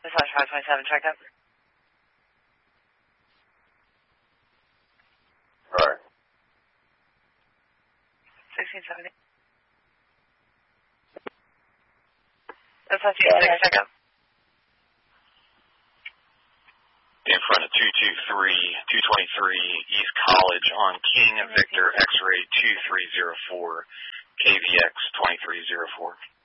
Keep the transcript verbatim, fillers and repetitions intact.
Massage five twenty-seven, check up. Alright. sixteen seventy. Massage eight six, check up. In front of two two three, two twenty-three East College on King Victor X-ray two three zero four, K V X twenty-three zero four.